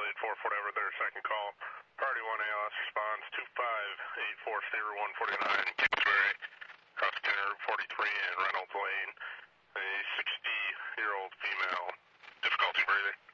4 whatever, their second call. Priority 1 ALS responds 25840 Kingsbury, cross Route 43 and Reynolds Lane. A 60-year-old female, difficulty breathing.